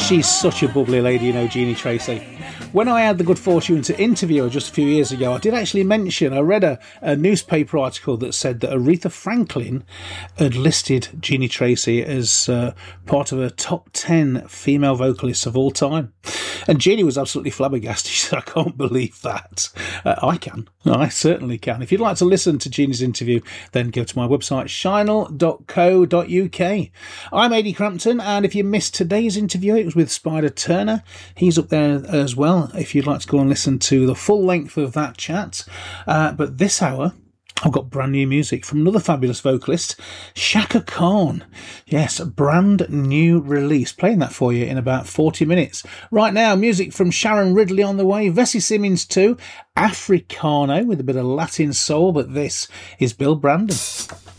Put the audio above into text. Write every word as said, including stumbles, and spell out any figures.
She's such a bubbly lady, you know, Jeanie Tracy. When I had the good fortune to interview her just a few years ago, I did actually mention, I read a, a newspaper article that said that Aretha Franklin had listed Jeanie Tracy as uh, part of her top ten female vocalists of all time. And Jeanie was absolutely flabbergasted. She said, I can't believe that. Uh, I can. I certainly can. If you'd like to listen to Jeanie's interview, then go to my website, shinel dot co dot uk. I'm Ady Crampton, and if you missed today's interview, it was with Spider Turner. He's up there as well, if you'd like to go and listen to the full length of that chat. Uh, but this hour, I've got brand new music from another fabulous vocalist, Chaka Khan. Yes, a brand new release. Playing that for you in about forty minutes. Right now, music from Sharon Ridley on the way, Vesey Simmons too, Africano with a bit of Latin soul, but this is Bill Brandon.